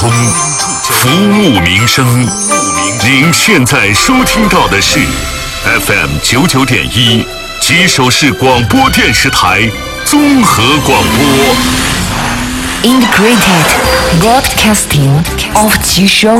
通，服务民生。您现在收听到的是 FM99.1吉首市广播电视台综合广播。 Integrated Broadcasting of 吉首